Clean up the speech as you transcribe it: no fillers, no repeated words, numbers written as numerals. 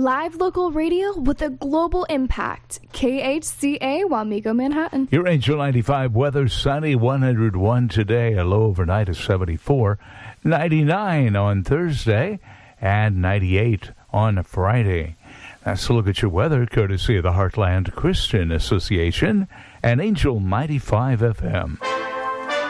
Live local radio with a global impact. KHCA, Wamego, Manhattan. Your Angel 95 weather, sunny, 101 today, a low overnight of 74, 99 on Thursday, and 98 on Friday. That's a look at your weather, courtesy of the Heartland Christian Association and Angel 95 FM.